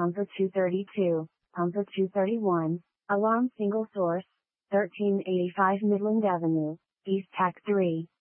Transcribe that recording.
Pumper 232, Pumper 231, alarm single source, 1385 Midland Avenue, East Tac 3.